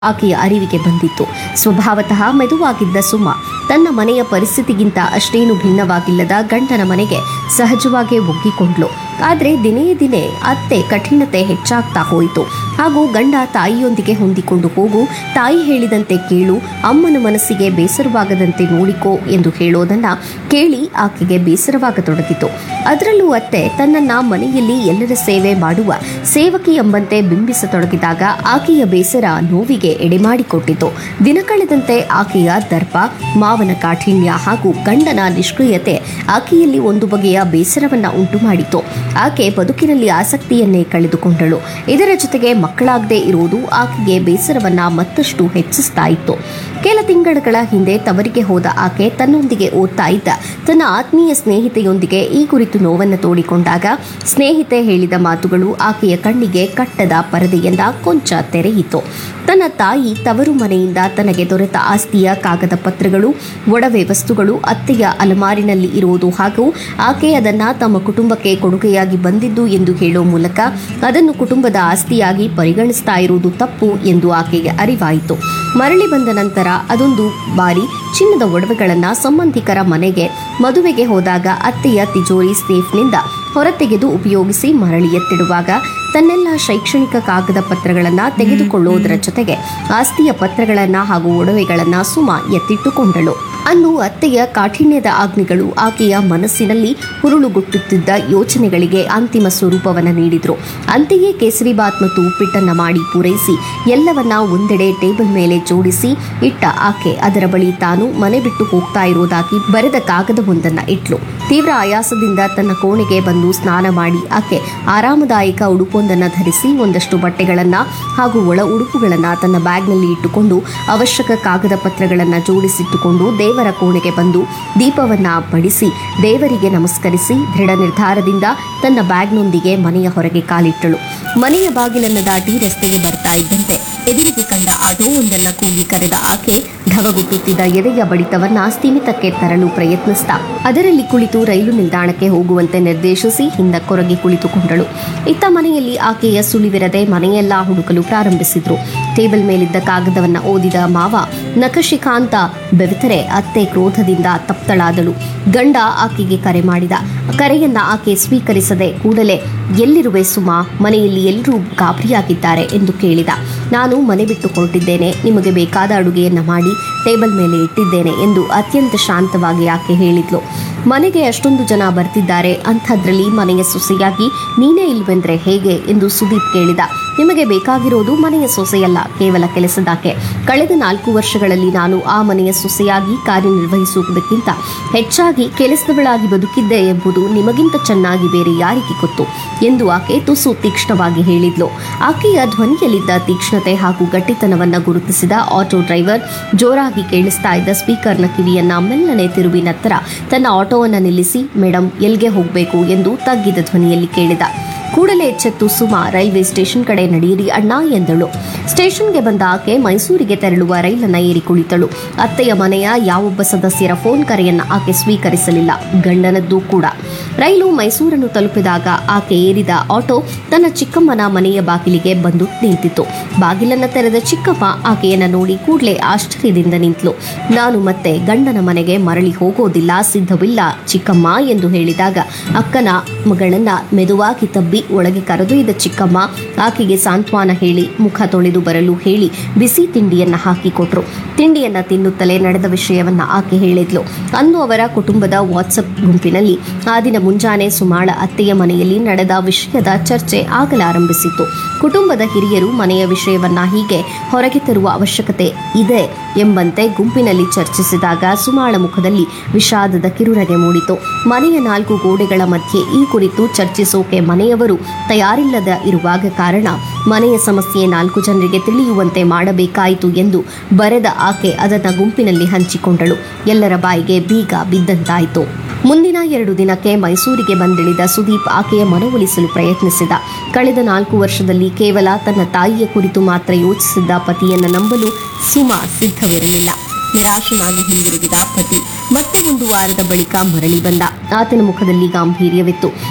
ಆಕೆಯ ಅರಿವಿಗೆ ಬಂದಿತ್ತು. ಸ್ವಭಾವತಃ ಮೆದುವಾಗಿದ್ದ ಸುಮಾ ತನ್ನ ಮನೆಯ ಪರಿಸ್ಥಿತಿಗಿಂತ ಅಷ್ಟೇನು ಭಿನ್ನವಾಗಿಲ್ಲದ ಗಂಡನ ಮನೆಗೆ ಸಹಜವಾಗಿ ಒಗ್ಗಿಕೊಂಡ್ಳು. ಆದರೆ ದಿನೇ ದಿನೇ ಅತ್ತೆ ಕಠಿಣತೆ ಹೆಚ್ಚಾಗ್ತಾ ಹೋಯಿತು. ಹಾಗೂ ಗಂಡ ತಾಯಿಯೊಂದಿಗೆ ಹೊಂದಿಕೊಂಡು ಹೋಗು, ತಾಯಿ ಹೇಳಿದಂತೆ ಕೇಳು, ಅಮ್ಮನ ಮನಸ್ಸಿಗೆ ಬೇಸರವಾಗದಂತೆ ನೋಡಿಕೋ ಎಂದು ಹೇಳೋದನ್ನ ಕೇಳಿ ಆಕೆಗೆ ಬೇಸರವಾಗತೊಡಗಿತು. ಅದರಲ್ಲೂ ಅತ್ತೆ ತನ್ನನ್ನ ಮನೆಯಲ್ಲಿ ಎಲ್ಲರ ಸೇವೆ ಮಾಡುವ ಸೇವಕಿ ಎಂಬಂತೆ ಬಿಂಬಿಸತೊಡಗಿದಾಗ ಆಕೆಯ ಬೇಸರ ನೋವಿಗೆ ಎಡೆಮಾಡಿಕೊಟ್ಟಿತು. ದಿನ ಕಳೆದಂತೆ ಆಕೆಯ ದರ್ಪ, ಮಾವನ ಕಾಠಿಣ್ಯ ಹಾಗೂ ಗಂಡನ ನಿಷ್ಕ್ರಿಯತೆ ಆಕೆಯಲ್ಲಿ ಒಂದು ಬಗೆಯ ಬೇಸರವನ್ನ ಉಂಟು ಮಾಡಿತು. ಆಕೆ ಬದುಕಿನಲ್ಲಿ ಆಸಕ್ತಿಯನ್ನೇ ಕಳೆದುಕೊಂಡಳು. ಇದರ ಜೊತೆಗೆ ಮಕ್ಕಳಾಗದೇ ಇರುವುದು ಆಕೆಗೆ ಬೇಸರವನ್ನ ಮತ್ತಷ್ಟು ಹೆಚ್ಚಿಸ್ತಾ ಇತ್ತು. ಕೆಲ ತಿಂಗಳುಗಳ ಹಿಂದೆ ತವರಿಗೆ ಹೋದ ಆಕೆ ತನ್ನೊಂದಿಗೆ ಓದ್ತಾ ಇದ್ದ ತನ್ನ ಆತ್ಮೀಯ ಸ್ನೇಹಿತೆಯೊಂದಿಗೆ ಈ ಕುರಿತು ನೋವನ್ನು ತೋಡಿಕೊಂಡಾಗ ಸ್ನೇಹಿತೆ ಹೇಳಿದ ಮಾತುಗಳು ಆಕೆಯ ಕಣ್ಣಿಗೆ ಕಟ್ಟದ ಪರದೆಯನ್ನ ಕೊಂಚ ತೆರೆಯಿತು. ತನ್ನ ತಾಯಿ ತವರು ಮನೆಯಿಂದ ತನಗೆ ದೊರೆತ ಆಸ್ತಿಯ ಕಾಗದ ಪತ್ರಗಳು, ಒಡವೆ ವಸ್ತುಗಳು ಅತ್ತೆಯ ಅಲಮಾರಿನಲ್ಲಿ ಇರುವುದು ಹಾಗೂ ಆಕೆ ಅದನ್ನು ತಮ್ಮ ಕುಟುಂಬಕ್ಕೆ ಕೊಡುಗೆಯಾಗಿ ಬಂದಿದ್ದು ಎಂದು ಹೇಳೋ ಮೂಲಕ ಅದನ್ನು ಕುಟುಂಬದ ಆಸ್ತಿಯಾಗಿ ಪರಿಗಣಿಸ್ತಾ ಇರುವುದು ತಪ್ಪು ಎಂದು ಆಕೆಗೆ ಅರಿವಾಯಿತು. ಮರಳಿ ಬಂದ ನಂತರ ಅದೊಂದು ಬಾರಿ ಚಿನ್ನದ ಒಡವೆಗಳನ್ನು ಸಂಬಂಧಿಕರ ಮನೆಗೆ ಮದುವೆಗೆ ಹೋದಾಗ ಅತ್ತೆಯ ತಿಜೋರಿ ಸೇಫ್ನಿಂದ ಹೊರತೆಗೆದು ಉಪಯೋಗಿಸಿ ಮರಳಿ ಎತ್ತಿಡುವಾಗ ತನ್ನೆಲ್ಲ ಶೈಕ್ಷಣಿಕ ಕಾಗದ ಪತ್ರಗಳನ್ನು ತೆಗೆದುಕೊಳ್ಳುವುದರ ಜೊತೆಗೆ ಆಸ್ತಿಯ ಪತ್ರಗಳನ್ನು ಹಾಗೂ ಒಡವೆಗಳನ್ನು ಸುಮಾ ಎತ್ತಿಟ್ಟುಕೊಂಡಳು. ಅಂದು ಅತ್ತೆಯ ಕಾಠಿಣ್ಯದ ಆಜ್ಞೆಗಳು ಆಕೆಯ ಮನಸ್ಸಿನಲ್ಲಿ ಹುರುಳುಗುಟ್ಟುತ್ತಿದ್ದ ಯೋಚನೆಗಳಿಗೆ ಅಂತಿಮ ಸ್ವರೂಪವನ್ನು ನೀಡಿದ್ರು. ಅಂತೆಯೇ ಕೇಸರಿಬಾತ್ ಮತ್ತು ಉಪ್ಪಿಟ್ಟನ್ನು ಮಾಡಿ ಪೂರೈಸಿ ಎಲ್ಲವನ್ನ ಒಂದೆಡೆ ಟೇಬಲ್ ಮೇಲೆ ಜೋಡಿಸಿ ಇಟ್ಟ ಆಕೆ ಅದರ ಬಳಿ ತಾನು ಮನೆ ಬಿಟ್ಟು ಹೋಗ್ತಾ ಇರೋದಾಗಿ ಬರೆದ ಕಾಗದವೊಂದನ್ನು ಇಟ್ಲು. ತೀವ್ರ ಆಯಾಸದಿಂದ ತನ್ನ ಕೋಣೆಗೆ ಬಂದು ಸ್ನಾನ ಮಾಡಿ ಆಕೆ ಆರಾಮದಾಯಕ ಉಡುಪೊಂದನ್ನು ಧರಿಸಿ ಒಂದಷ್ಟು ಬಟ್ಟೆಗಳನ್ನು ಹಾಗೂ ಒಳ ಉಡುಪುಗಳನ್ನು ತನ್ನ ಬ್ಯಾಗ್ನಲ್ಲಿ ಇಟ್ಟುಕೊಂಡು ಅವಶ್ಯಕ ಕಾಗದ ಪತ್ರಗಳನ್ನು ಜೋಡಿಸಿಟ್ಟುಕೊಂಡು ದೇವರ ಕೋಣೆಗೆ ಬಂದು ದೀಪವನ್ನ ಬಡಿಸಿ ದೇವರಿಗೆ ನಮಸ್ಕರಿಸಿ ದೃಢ ನಿರ್ಧಾರದಿಂದ ತನ್ನ ಬ್ಯಾಗ್ನೊಂದಿಗೆ ಮನೆಯ ಹೊರಗೆ ಕಾಲಿಟ್ಟಳು. ಮನೆಯ ಬಾಗಿಲನ್ನು ದಾಟಿ ರಸ್ತೆಗೆ ಬರ್ತಾ ಇದ್ದಂತೆ ಎದುರಿಗೆ ಕಂಡ ಆಟೋ ಒಂದನ್ನ ಕೂಗಿ ಕರೆದ ಆಕೆ ಢವಗುಟ್ಟುತ್ತಿದ್ದ ಎದೆಯ ಬಡಿತವನ್ನ ಸ್ಥಿಮಿತಕ್ಕೆ ತರಲು ಪ್ರಯತ್ನಿಸ್ತಾ ಅದರಲ್ಲಿ ಕುಳಿತು ರೈಲು ನಿಲ್ದಾಣಕ್ಕೆ ಹೋಗುವಂತೆ ನಿರ್ದೇಶಿಸಿ ಹಿಂದಕ್ಕೊರಗಿ ಕುಳಿತುಕೊಂಡಳು. ಇತ್ತ ಮನೆಯಲ್ಲಿ ಆಕೆಯ ಸುಳಿವಿರದೆ ಮನೆಯೆಲ್ಲ ಹುಡುಕಲು ಪ್ರಾರಂಭಿಸಿದ್ರು. ಟೇಬಲ್ ಮೇಲಿದ್ದ ಕಾಗದವನ್ನ ಓದಿದ ಮಾವ ನಖಶಿಖಾಂತ ಬೆವೆತರೆ ಅತ್ತೆ ಕ್ರೋಧದಿಂದ ತಪ್ತಳಾದಳು. ಗಂಡ ಆಕೆಗೆ ಕರೆ ಮಾಡಿದ. ಕರೆಯನ್ನ ಆಕೆ ಸ್ವೀಕರಿಸದೆ ಕೂಡಲೇ ಎಲ್ಲಿರುವೆ ಸುಮಾ, ಮನೆಯಲ್ಲಿ ಎಲ್ಲರೂ ಗಾಬರಿಯಾಗಿದ್ದಾರೆ ಎಂದು ಕೇಳಿದ. ನಾನು ಮನೆ ಬಿಟ್ಟು ಹೊರಟಿದ್ದೇನೆ, ನಿಮಗೆ ಬೇಕಾದ ಅಡುಗೆಯನ್ನ ಮಾಡಿ ಟೇಬಲ್ ಮೇಲೆ ಇಟ್ಟಿದ್ದೇನೆ ಎಂದು ಅತ್ಯಂತ ಶಾಂತವಾಗಿ ಆಕೆ ಹೇಳಿದ್ಲು. ಮನೆಗೆ ಅಷ್ಟೊಂದು ಜನ ಬರ್ತಿದ್ದಾರೆ, ಅಂಥದ್ರಲ್ಲಿ ಮನೆಯ ಸೊಸೆಯಾಗಿ ನೀನೇ ಇಲ್ವೆಂದ್ರೆ ಹೇಗೆ ಎಂದು ಸುದೀಪ್ ಕೇಳಿದ. ನಿಮಗೆ ಬೇಕಾಗಿರೋದು ಮನೆಯ ಸೊಸೆಯಲ್ಲ, ಕೇವಲ ಕೆಲಸದಾಕೆ. ಕಳೆದ 4 ವರ್ಷಗಳಲ್ಲಿ ನಾನು ಆ ಮನೆಯ ಸೊಸೆಯಾಗಿ ಕಾರ್ಯನಿರ್ವಹಿಸುವುದಕ್ಕಿಂತ ಹೆಚ್ಚಾಗಿ ಕೆಲಸದವಳಾಗಿ ಬದುಕಿದ್ದೆ ಎಂಬುದು ನಿಮಗಿಂತ ಚೆನ್ನಾಗಿ ಬೇರೆ ಯಾರಿಗೆ ಗೊತ್ತು ಎಂದು ಆಕೆ ತುಸು ತೀಕ್ಷ್ಣವಾಗಿ ಹೇಳಿದ್ಲು. ಆಕೆಯ ಧ್ವನಿಯಲ್ಲಿದ್ದ ತೀಕ್ಷ್ಣತೆ ಹಾಗೂ ಗಟ್ಟಿತನವನ್ನ ಗುರುತಿಸಿದ ಆಟೋ ಡ್ರೈವರ್ ಜೋರಾಗಿ ಕೇಳಿಸ್ತಾ ಇದ್ದ ಸ್ಪೀಕರ್ನ ಕಿವಿಯನ್ನ ಮೆಲ್ಲನೆ ತಿರುವಿ ನಂತರ ತನ್ನ ಆಟೋವನ್ನು ನಿಲ್ಲಿಸಿ, ಮೇಡಮ್ ಎಲ್ಗೆ ಹೋಗಬೇಕು ಎಂದು ತಗ್ಗಿದ ಧ್ವನಿಯಲ್ಲಿ ಕೇಳಿದ. ಕೂಡಲೇ ಎಚ್ಚೆತ್ತು ಸುಮಾ ರೈಲ್ವೆ ಸ್ಟೇಷನ್ ಕಡೆ ನಡೆಯಿರಿ ಅಣ್ಣ ಎಂದಳು. ಸ್ಟೇಷನ್ಗೆ ಬಂದ ಆಕೆ ಮೈಸೂರಿಗೆ ತೆರಳುವ ರೈಲನ್ನ ಏರಿ ಕುಳಿತಳು. ಅತ್ತೆಯ ಮನೆಯ ಯಾವೊಬ್ಬ ಸದಸ್ಯರ ಫೋನ್ ಕರೆಯನ್ನ ಆಕೆ ಸ್ವೀಕರಿಸಲಿಲ್ಲ, ಗಂಡನದ್ದು ಕೂಡ. ರೈಲು ಮೈಸೂರನ್ನು ತಲುಪಿದಾಗ ಆಕೆ ಏರಿದ ಆಟೋ ತನ್ನ ಚಿಕ್ಕಮ್ಮನ ಮನೆಯ ಬಾಗಿಲಿಗೆ ಬಂದು ನಿಂತಿತು. ಬಾಗಿಲನ್ನ ತೆರೆದ ಚಿಕ್ಕಮ್ಮ ಆಕೆಯನ್ನ ನೋಡಿ ಕೂಡಲೇ ಆಶ್ಚರ್ಯದಿಂದ ನಿಂತಳು. ನಾನು ಮತ್ತೆ ಗಂಡನ ಮನೆಗೆ ಮರಳಿ ಹೋಗೋದಿಲ್ಲ, ಸಿದ್ಧವಿಲ್ಲ ಚಿಕ್ಕಮ್ಮ ಎಂದು ಹೇಳಿದಾಗ ಅಕ್ಕನ ಮಗಳನ್ನ ಮೆದುವಾಗಿ ತಬ್ಬಿ ಒಳಗೆ ಕರೆದೊಯ್ದ ಚಿಕ್ಕಮ್ಮ ಆಕೆಗೆ ಸಾಂತ್ವನ ಹೇಳಿ ಮುಖ ತೊಳೆದು ಬರಲು ಹೇಳಿ ಬಿಸಿ ತಿಂಡಿಯನ್ನ ಹಾಕಿಕೊಟ್ರು. ತಿಂಡಿಯನ್ನ ತಿನ್ನುತ್ತಲೇ ನಡೆದ ವಿಷಯವನ್ನ ಆಕೆ ಹೇಳಿದ್ಲು. ಅಂದು ಅವರ ಕುಟುಂಬದ ವಾಟ್ಸಪ್ ಗುಂಪಿನಲ್ಲಿ ಆ ದಿನ ಮುಂಜಾನೆ ಸುಮಾಳ ಅತ್ತೆಯ ಮನೆಯಲ್ಲಿ ನಡೆದ ವಿಷಯದ ಚರ್ಚೆ ಆಗಲಾರಂಭಿಸಿತು. ಕುಟುಂಬದ ಹಿರಿಯರು ಮನೆಯ ವಿಷಯವನ್ನ ಹೀಗೆ ಹೊರಗೆ ತರುವ ಅವಶ್ಯಕತೆ ಇದೆ ಎಂಬಂತೆ ಗುಂಪಿನಲ್ಲಿ ಚರ್ಚಿಸಿದಾಗ ಸುಮಾಳ ಮುಖದಲ್ಲಿ ವಿಷಾದದ ಕಿರುನಗೆ ಮೂಡಿತು. ಮನೆಯ 4 ಗೋಡೆಗಳ ಮಧ್ಯೆ ಈ ಕುರಿತು ಚರ್ಚಿಸೋಕೆ ಮನೆಯವರು ತಯಾರಿಲ್ಲದ ಇರುವಾಗ ಕಾರಣ ಮನೆಯ ಸಮಸ್ಯೆ 4 ಜನರಿಗೆ ತಿಳಿಯುವಂತೆ ಮಾಡಬೇಕಾಯಿತು ಎಂದು ಬರೆದ ಆಕೆ ಅದನ್ನು ಗುಂಪಿನಲ್ಲಿ ಹಂಚಿಕೊಂಡಳು. ಎಲ್ಲರ ಬಾಯಿಗೆ ಬೀಗ ಬಿದ್ದಂತಾಯಿತು. ಮುಂದಿನ 2 ದಿನಕ್ಕೆ ಮೈಸೂರಿಗೆ ಬಂದಿಳಿದ ಸುದೀಪ್ ಆಕೆಯ ಮನವೊಲಿಸಲು ಪ್ರಯತ್ನಿಸಿದ. ಕಳೆದ 4 ವರ್ಷದಲ್ಲಿ ಕೇವಲ ತನ್ನ ತಾಯಿಯ ಕುರಿತು ಮಾತ್ರ ಯೋಚಿಸಿದ್ದ ಪತಿಯನ್ನು ನಂಬಲು ಸುಮಾ ಸಿದ್ಧವಿರಲಿಲ್ಲ. ನಿರಾಶನಾಗಿ ಹಿಂದಿರುಗಿದ ಪತಿ ಮತ್ತೆ 1 ವಾರದ ಬಳಿಕ ಮರಳಿ ಬಂದ. ಆತನ ಮುಖದಲ್ಲಿ ಗಾಂಭೀರ್ಯವಿತ್ತು.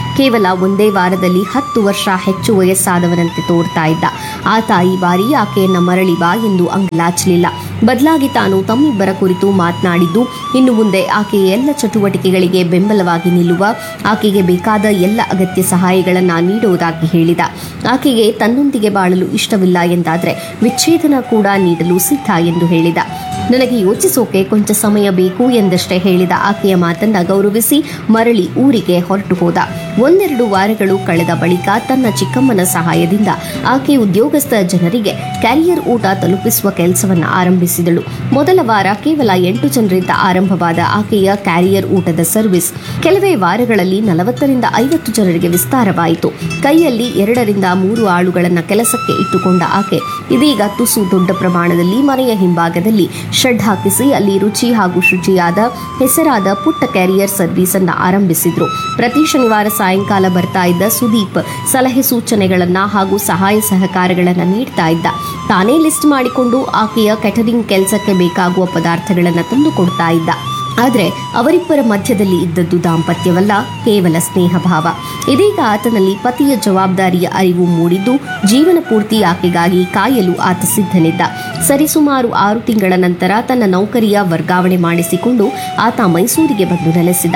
ಕೇವಲ ಒಂದೇ ವಾರದಲ್ಲಿ 10 ವರ್ಷ ಹೆಚ್ಚು ವಯಸ್ಸಾದವನಂತೆ ತೋರ್ತಾ ಇದ್ದ. ಆತ ಈ ಬಾರಿ ಆಕೆಯನ್ನ ಮರಳಿ ಬಾ ಎಂದು ಅಂಗಲಾಚಲಿಲ್ಲ. ಬದಲಾಗಿ ತಾನು ತಮ್ಮಿಬ್ಬರ ಕುರಿತು ಮಾತನಾಡಿದ್ದು, ಇನ್ನು ಮುಂದೆ ಆಕೆಯ ಎಲ್ಲ ಚಟುವಟಿಕೆಗಳಿಗೆ ಬೆಂಬಲವಾಗಿ ನಿಲ್ಲುವ, ಆಕೆಗೆ ಬೇಕಾದ ಎಲ್ಲ ಅಗತ್ಯ ಸಹಾಯಗಳನ್ನು ನೀಡುವುದಾಗಿ ಹೇಳಿದ. ಆಕೆಗೆ ತನ್ನೊಂದಿಗೆ ಬಾಳಲು ಇಷ್ಟವಿಲ್ಲ ಎಂದಾದರೆ ವಿಚ್ಛೇದನ ಕೂಡ ನೀಡಲು ಸಿದ್ಧ ಎಂದು ಹೇಳಿದ. ನನಗೆ ಯೋಚಿಸೋಕೆ ಕೊಂಚ ಸಮಯ ಬೇಕು ಎಂದಷ್ಟೇ ಹೇಳಿದ ಆಕೆಯ ಮಾತನ್ನ ಗೌರವಿಸಿ ಮರಳಿ ಊರಿಗೆ ಹೊರಟು ಹೋದ. 1-2 ವಾರಗಳು ಕಳೆದ ಬಳಿಕ ತನ್ನ ಚಿಕ್ಕಮ್ಮನ ಸಹಾಯದಿಂದ ಆಕೆ ಉದ್ಯೋಗಸ್ಥ ಜನರಿಗೆ ಕ್ಯಾರಿಯರ್ ಊಟ ತಲುಪಿಸುವ ಕೆಲಸವನ್ನು ಆರಂಭಿಸಿದಳು. ಮೊದಲ ವಾರ ಕೇವಲ 8 ಜನರಿಂದ ಆರಂಭವಾದ ಆಕೆಯ ಕ್ಯಾರಿಯರ್ ಊಟದ ಸರ್ವಿಸ್ ಕೆಲವೇ ವಾರಗಳಲ್ಲಿ 40ರಿಂದ 50 ಜನರಿಗೆ ವಿಸ್ತಾರವಾಯಿತು. ಕೈಯಲ್ಲಿ 2ರಿಂದ 3 ಆಳುಗಳನ್ನು ಕೆಲಸಕ್ಕೆ ಇಟ್ಟುಕೊಂಡ ಆಕೆ ಇದೀಗ ತುಸು ದೊಡ್ಡ ಪ್ರಮಾಣದಲ್ಲಿ ಮನೆಯ ಹಿಂಭಾಗದಲ್ಲಿ ಶೆಡ್ ಹಾಕಿಸಿ ಅಲ್ಲಿ ರುಚಿ ಹಾಗೂ ಶುಚಿಯಾದ ಹೆಸರಾದ ಪುಟ್ಟ ಕ್ಯಾರಿಯರ್ ಸರ್ವಿಸ್ ಅನ್ನ ಆರಂಭಿಸಿದ್ರು. ಪ್ರತಿ ಶನಿವಾರ ಸಾಯಂಕಾಲ ಬರ್ತಾ ಇದ್ದ ಸುದೀಪ್ ಸಲಹೆ ಸೂಚನೆಗಳನ್ನ ಹಾಗೂ ಸಹಾಯ ಸಹಕಾರಗಳನ್ನ ನೀಡ್ತಾ ಇದ್ದ. ತಾನೇ ಲಿಸ್ಟ್ ಮಾಡಿಕೊಂಡು ಆಕೆಯ ಕ್ಯಾಟರಿಂಗ್ ಕೆಲಸಕ್ಕೆ ಬೇಕಾಗುವ ಪದಾರ್ಥಗಳನ್ನು ತಂದು ಕೊಡ್ತಾ ಇದ್ದ. ಆದರೆ ಅವರಿಬ್ಬರ ಮಧ್ಯದಲ್ಲಿ ಇದ್ದದ್ದು ದಾಂಪತ್ಯವಲ್ಲ, ಕೇವಲ ಸ್ನೇಹ ಭಾವ. ಇದೀಗ ಆತನಲ್ಲಿ ಪತಿಯ ಜವಾಬ್ದಾರಿಯ ಅರಿವು ಮೂಡಿದ್ದು ಜೀವನ ಪೂರ್ತಿ ಆಕೆಗಾಗಿ ಕಾಯಲು ಆತ ಸಿದ್ಧನಿದ್ದ. ಸರಿಸುಮಾರು 6 ತಿಂಗಳ ನಂತರ ತನ್ನ ನೌಕರಿಯ ವರ್ಗಾವಣೆ ಮಾಡಿಸಿಕೊಂಡು ಆತ ಮೈಸೂರಿಗೆ ಬಂದು ನೆಲೆಸಿದ.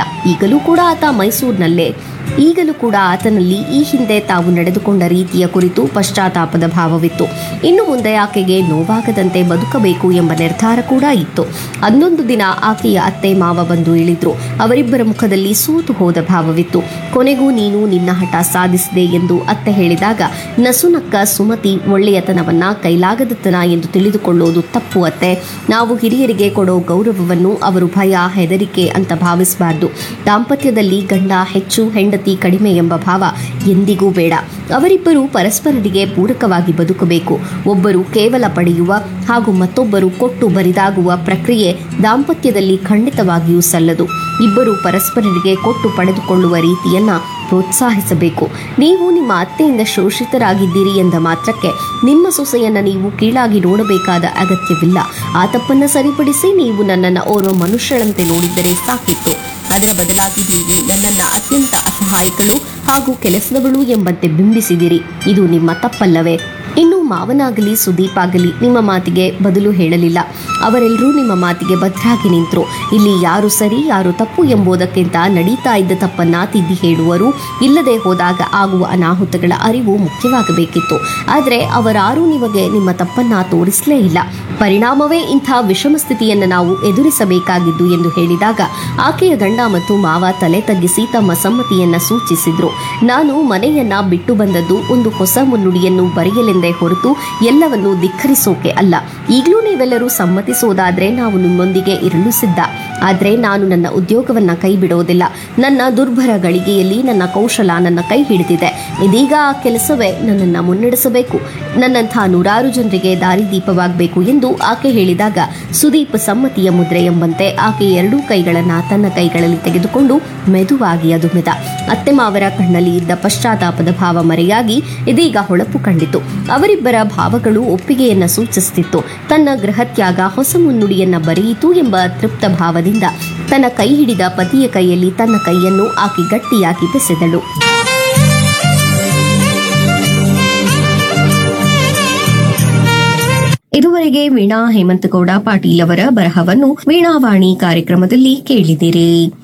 ಈಗಲೂ ಕೂಡ ಆತನಲ್ಲಿ ಈ ಹಿಂದೆ ತಾವು ನಡೆದುಕೊಂಡ ರೀತಿಯ ಕುರಿತು ಪಶ್ಚಾತ್ತಾಪದ ಭಾವವಿತ್ತು. ಇನ್ನು ಮುಂದೆ ಆಕೆಗೆ ನೋವಾಗದಂತೆ ಬದುಕಬೇಕು ಎಂಬ ನಿರ್ಧಾರ ಕೂಡ ಇತ್ತು. ಅಂದೊಂದು ದಿನ ಆಕೆಯ ಅತ್ತೆ ಮಾವ ಬಂದು ಇಳಿದ್ರು. ಅವರಿಬ್ಬರ ಮುಖದಲ್ಲಿ ಸೋತು ಹೋದ ಭಾವವಿತ್ತು. ಕೊನೆಗೂ ನೀನು ನಿನ್ನ ಹಠ ಸಾಧಿಸಿದೆ ಎಂದು ಅತ್ತೆ ಹೇಳಿದಾಗ ನಸುನಕ್ಕ ಸುಮತಿ ಒಳ್ಳೆಯತನವನ್ನ ಕೈಲಾಗದತನ ಎಂದು ತಿಳಿದುಕೊಳ್ಳೋದು ತಪ್ಪು ಅತ್ತೆ. ನಾವು ಹಿರಿಯರಿಗೆ ಕೊಡೋ ಗೌರವವನ್ನು ಅವರು ಭಯ, ಹೆದರಿಕೆ ಅಂತ ಭಾವಿಸಬಾರದು. ದಾಂಪತ್ಯದಲ್ಲಿ ಗಂಡ ಹೆಚ್ಚು, ಹೆಂಡತಿ ಕಡಿಮೆ ಎಂಬ ಭಾವ ಎಂದಿಗೂ ಬೇಡ. ಅವರಿಬ್ಬರು ಪರಸ್ಪರರಿಗೆ ಪೂರಕವಾಗಿ ಬದುಕಬೇಕು. ಒಬ್ಬರು ಕೇವಲ ಪಡೆಯುವ ಹಾಗೂ ಮತ್ತೊಬ್ಬರು ಕೊಟ್ಟು ಬರಿದಾಗುವ ಪ್ರಕ್ರಿಯೆ ದಾಂಪತ್ಯದಲ್ಲಿ ಖಂಡಿತವಾಗಿಯೂ ಸಲ್ಲದು. ಇಬ್ಬರು ಪರಸ್ಪರರಿಗೆ ಕೊಟ್ಟು ಪಡೆದುಕೊಳ್ಳುವ ರೀತಿಯನ್ನ ಪ್ರೋತ್ಸಾಹಿಸಬೇಕು. ನೀವು ನಿಮ್ಮ ಅತ್ತೆಯಿಂದ ಶೋಷಿತರಾಗಿದ್ದೀರಿ ಎಂದ ಮಾತ್ರಕ್ಕೆ ನಿಮ್ಮ ಸೊಸೆಯನ್ನ ನೀವು ಕೀಳಾಗಿ ನೋಡಬೇಕಾದ ಅಗತ್ಯವಿಲ್ಲ. ಆ ತಪ್ಪನ್ನ ಸರಿಪಡಿಸಿ ನೀವು ನನ್ನನ್ನು ಓರ್ವ ಮನುಷ್ಯಳಂತೆ ನೋಡಿದ್ದರೆ ಸಾಕಿತ್ತು. ಅದರ ಬದಲಾಗಿ ನೀವು ನನ್ನನ್ನ ಅತ್ಯಂತ ಅಸಹಾಯಕಳು ಹಾಗೂ ಕೆಲಸದವಳು ಎಂಬಂತೆ ಬಿಂಬಿಸಿದಿರಿ. ಇದು ನಿಮ್ಮ ತಪ್ಪಲ್ಲವೇ? ಇನ್ನು ಮಾವನಾಗಲಿ ಸುದೀಪ್ ಆಗಲಿ ನಿಮ್ಮ ಮಾತಿಗೆ ಬದಲು ಹೇಳಲಿಲ್ಲ. ಅವರೆಲ್ಲರೂ ನಿಮ್ಮ ಮಾತಿಗೆ ಭದ್ರಾಗಿ ನಿಂತರು. ಇಲ್ಲಿ ಯಾರು ಸರಿ ಯಾರು ತಪ್ಪು ಎಂಬುದಕ್ಕಿಂತ ನಡೀತಾ ಇದ್ದ ತಪ್ಪನ್ನ ತಿದ್ದಿ ಹೇಳುವರು. ಇಲ್ಲದೆ ಹೋದಾಗ ಆಗುವ ಅನಾಹುತಗಳ ಅರಿವು ಮುಖ್ಯವಾಗಬೇಕಿತ್ತು. ಆದರೆ ಅವರಾರೂ ನಿಮಗೆ ನಿಮ್ಮ ತಪ್ಪನ್ನ ತೋರಿಸಲೇ ಇಲ್ಲ. ಪರಿಣಾಮವೇ ಇಂಥ ವಿಷಮ ಸ್ಥಿತಿಯನ್ನು ನಾವು ಎದುರಿಸಬೇಕಾಗಿದ್ದು ಎಂದು ಹೇಳಿದಾಗ ಆಕೆಯ ಗಂಡ ಮತ್ತು ಮಾವ ತಲೆ ತಗ್ಗಿಸಿ ತಮ್ಮ ಸಮ್ಮತಿಯನ್ನ ಸೂಚಿಸಿದ್ರು. ನಾನು ಮನೆಯನ್ನ ಬಿಟ್ಟು ಬಂದದ್ದು ಒಂದು ಹೊಸ ಮುನ್ನುಡಿಯನ್ನು ಬರೆಯಲೆಂದೇ ಹೊರತು ಎಲ್ಲವನ್ನೂ ಧಿಕ್ಕರಿಸೋಕೆ ಅಲ್ಲ. ಈಗಲೂ ನೀವೆಲ್ಲರೂ ಸಮ್ಮತಿಸೋದಾದ್ರೆ ನಾವು ನಿಮ್ಮೊಂದಿಗೆ ಇರಲು ಸಿದ್ಧ. ಆದರೆ ನಾನು ನನ್ನ ಉದ್ಯೋಗವನ್ನ ಕೈ ಬಿಡೋದಿಲ್ಲ. ನನ್ನ ದುರ್ಭರ ಗಳಿಗೆಯಲ್ಲಿ ನನ್ನ ಕೌಶಲ ನನ್ನ ಕೈ ಹಿಡಿದಿದೆ. ಇದೀಗ ಆ ಕೆಲಸವೇ ನನ್ನನ್ನು ಮುನ್ನಡೆಸಬೇಕು. ನನ್ನಂಥ 100 ಜನರಿಗೆ ದಾರಿದೀಪವಾಗಬೇಕು ಎಂದು ಆಕೆ ಹೇಳಿದಾಗ ಸುದೀಪ್ ಸಮ್ಮತಿಯ ಮುದ್ರೆ ಎಂಬಂತೆ ಆಕೆ 2 ಕೈಗಳನ್ನ ತನ್ನ ಕೈಗಳಲ್ಲಿ ತೆಗೆದುಕೊಂಡು ಮೆದುವಾಗಿ ಅದುಮಿದ. ಅತ್ತೆ ಮಾವರ ಕಣ್ಣಲ್ಲಿ ಇದ್ದ ಪಶ್ಚಾತ್ತಾಪದ ಭಾವ ಮರೆಯಾಗಿ ಇದೀಗ ಹೊಳಪು ಕಂಡಿತು. ಅವರಿಬ್ಬರ ಭಾವಗಳು ಒಪ್ಪಿಗೆಯನ್ನ ಸೂಚಿಸುತ್ತಿತ್ತು. ತನ್ನ ಗೃಹತ್ಯಾಗ ಹೊಸ ಮುನ್ನುಡಿಯನ್ನ ಬರೆಯಿತು ಎಂಬ ತೃಪ್ತ ಭಾವದಿಂದ ತನ್ನ ಕೈ ಹಿಡಿದ ಪತಿಯ ಕೈಯಲ್ಲಿ ತನ್ನ ಕೈಯನ್ನು ಆಕೆ ಗಟ್ಟಿಯಾಗಿ ಬೆಸೆದಳು. ಇದುವರೆಗೆ ವೀಣಾ ಹೇಮಂತಗೌಡ ಪಾಟೀಲ್ ಅವರ ಬರಹವನ್ನು ವೀಣಾವಾಣಿ ಕಾರ್ಯಕ್ರಮದಲ್ಲಿ ಕೇಳಿದಿರಿ.